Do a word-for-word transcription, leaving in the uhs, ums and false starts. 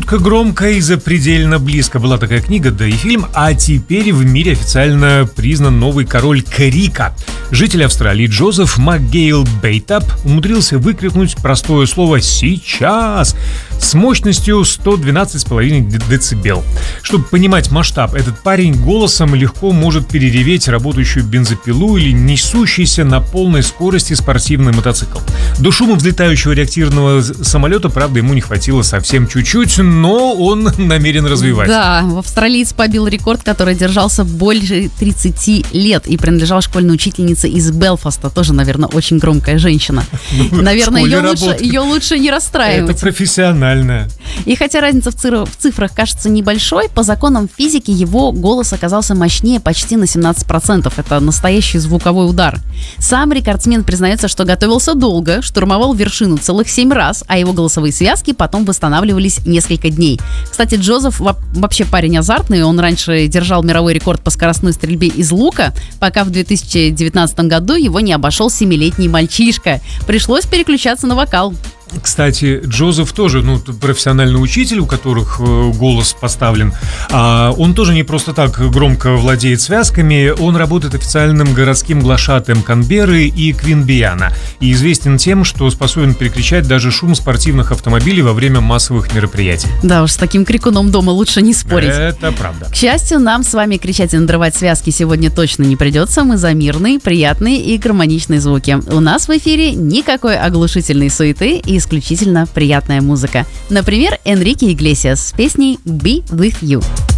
Жутко громко и запредельно близко была такая книга, да и фильм. А теперь в мире официально признан новый король крика. Житель Австралии Джозеф МакГейл Бейтап умудрился выкрикнуть простое слово «сейчас» с мощностью сто двенадцать целых пять десятых децибел. Чтобы понимать масштаб, этот парень голосом легко может перереветь работающую бензопилу или несущийся на полной скорости спортивный мотоцикл. До шума взлетающего реактивного самолета, правда, ему не хватило совсем чуть-чуть, но он намерен развивать. Да, австралиец побил рекорд, который держался больше тридцати лет и принадлежал школьной учительнице из Белфаста. Тоже, наверное, очень громкая женщина. Наверное, ее лучше, ее лучше не расстраивать. Это профессиональная. И хотя разница в, цифр, в цифрах кажется небольшой, по законам физики его голос оказался мощнее почти на семнадцать процентов. Это настоящий звуковой удар. Сам рекордсмен признается, что готовился долго, штурмовал вершину целых семь раз, а его голосовые связки потом восстанавливались несколько дней. Кстати, Джозеф вообще парень азартный. Он раньше держал мировой рекорд по скоростной стрельбе из лука, пока в две тысячи девятнадцатом году его не обошел семилетний мальчишка. Пришлось переключаться на вокал. Кстати, Джозеф тоже, ну, профессиональный учитель, у которых э, голос поставлен. А он тоже не просто так громко владеет связками. Он работает официальным городским глашатаем Канберры и Квинбияна. И известен тем, что способен перекричать даже шум спортивных автомобилей во время массовых мероприятий. Да уж, с таким крикуном дома лучше не спорить. Это правда. К счастью, нам с вами кричать и надрывать связки сегодня точно не придется. Мы за мирные, приятные и гармоничные звуки. У нас в эфире никакой оглушительной суеты и исключительно приятная музыка. Например, Энрике Иглесиас с песней «Be With You».